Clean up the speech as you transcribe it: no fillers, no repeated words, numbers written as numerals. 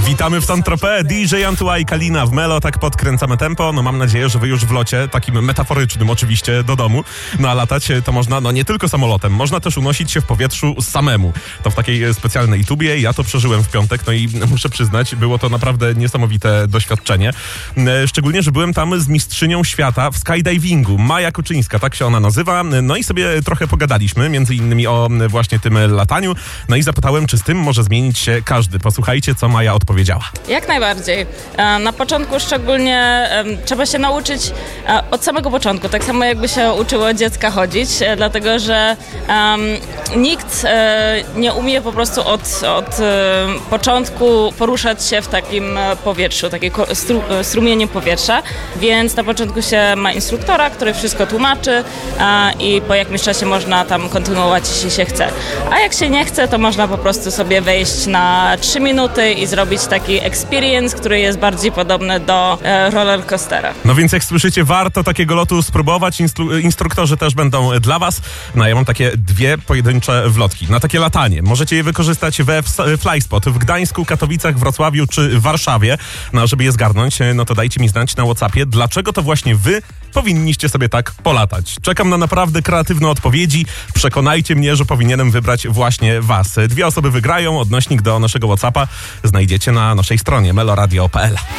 Witamy w Saint-Tropez, DJ Antoine i Kalina w Melo, tak podkręcamy tempo. No mam nadzieję, że wy już w locie, takim metaforycznym oczywiście, do domu. No a latać to można, no nie tylko samolotem, można też unosić się w powietrzu samemu. To w takiej specjalnej tubie, ja to przeżyłem w piątek, no i muszę przyznać, było to naprawdę niesamowite doświadczenie. Szczególnie, że byłem tam z mistrzynią świata w skydivingu, Maja Kuczyńska, tak się ona nazywa. No i sobie trochę pogadaliśmy, między innymi o właśnie tym lataniu. No i zapytałem, czy z tym może zmienić się każdy. Posłuchajcie, co Maja odpowiedziała. Jak najbardziej. Na początku szczególnie trzeba się nauczyć od samego początku, tak samo jakby się uczyło dziecka chodzić, dlatego że nikt nie umie po prostu od początku poruszać się w takim powietrzu, takim strumieniu powietrza, więc na początku się ma instruktora, który wszystko tłumaczy i po jakimś czasie można tam kontynuować, jeśli się chce. A jak się nie chce, to można po prostu sobie wejść na 3 minuty i zrobić taki experience, który jest bardziej podobny do rollercoastera. No więc jak słyszycie, warto takiego lotu spróbować. Instruktorzy też będą dla was. No ja mam takie 2 pojedyncze wlotki na takie latanie. Możecie je wykorzystać we Flyspot w Gdańsku, Katowicach, Wrocławiu czy Warszawie. No a żeby je zgarnąć, no to dajcie mi znać na WhatsAppie, dlaczego to właśnie wy powinniście sobie tak polatać. Czekam na naprawdę kreatywne odpowiedzi. Przekonajcie mnie, że powinienem wybrać właśnie was. 2 osoby wygrają. Odnośnik do naszego WhatsAppa znajdziecie na naszej stronie meloradio.pl.